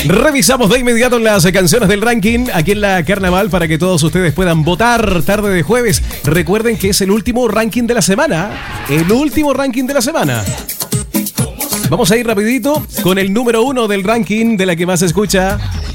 Revisamos de inmediato las canciones del ranking aquí en la Carnaval para que todos ustedes puedan votar tarde de jueves. Recuerden que es el último ranking de la semana. El último ranking de la semana. Vamos a ir rapidito con el número 1 del ranking de la que más se escucha.